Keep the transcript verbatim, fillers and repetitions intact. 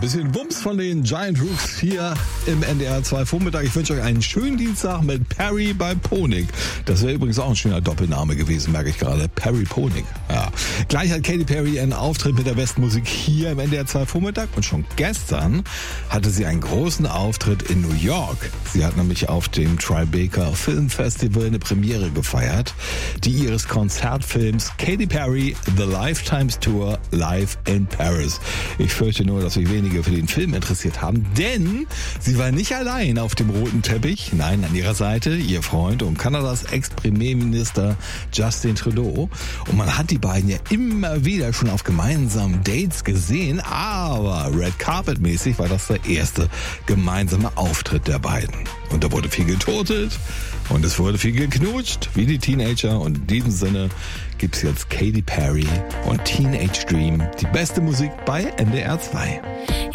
bisschen Wumms von den Giant Rooks hier im N D R zwei Vormittag. Ich wünsche euch einen schönen Dienstag mit Perry bei Ponik. Das wäre übrigens auch ein schöner Doppelname gewesen, merke ich gerade. Perry Ponik. Ja. Gleich hat Katy Perry einen Auftritt mit der besten Musik hier im N D R zwei Vormittag. Und schon gestern hatte sie einen großen Auftritt in New York. Sie hat nämlich auf dem Tribeca Film Festival eine Premiere gefeiert, die ihres Konzertfilms Katy Perry The Lifetimes Tour Live in Paris. Ich fürchte nur, dass sich wenige für den Film interessiert haben, denn sie war nicht allein auf dem roten Teppich. Nein, an ihrer Seite ihr Freund und Kanadas Ex-Premierminister Justin Trudeau. Und man hat die beiden ja immer wieder schon auf gemeinsamen Dates gesehen, aber Red Carpet mäßig war das der erste gemeinsame Auftritt der beiden. Und da wurde viel geturtelt und es wurde viel geknutscht, wie die Teenager. Und in diesem Sinne gibt's jetzt Katy Perry und Teenage Dream, die beste Musik bei N D R zwei.